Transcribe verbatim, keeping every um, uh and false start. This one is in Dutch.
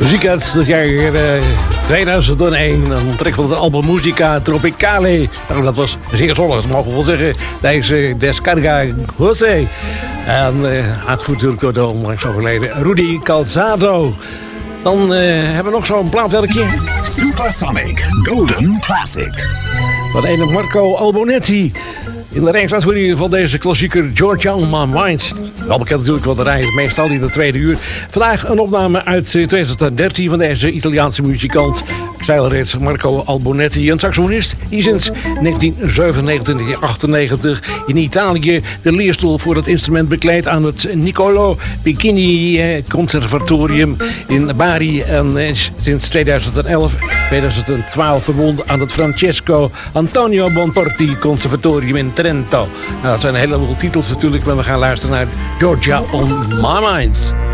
Muziek uit het jaar uh, tweeduizend één. Een trek van het album Musica Tropicale. Nou, dat was zeer zonnig, dat mogen we wel zeggen. Deze Descarga José. En uh, uitgevoerd natuurlijk door de onlangs overleden Rudy Calzado. Dan uh, hebben we nog zo'n plaatwerkje. Supersonic Golden Classic. Van ene Marco Albonetti. In de rijksuitvoering van deze klassieker Georgia on My Mind. Wel bekend natuurlijk, want de rij is meestal in de tweede uur. Vandaag een opname uit tweeduizend dertien van deze Italiaanse muzikant. Ik zei al reeds, Marco Albonetti, een saxofonist die sinds negentien zevenennegentig tot negentien achtennegentig in Italië de leerstoel voor het instrument bekleedt aan het Niccolo Piccinni Conservatorium in Bari. En sinds tweeduizend elf, tweeduizend twaalf verbonden aan het Francesco Antonio Bonporti Conservatorium in Trento. Nou, dat zijn een heleboel titels natuurlijk, maar we gaan luisteren naar Georgia on My Mind.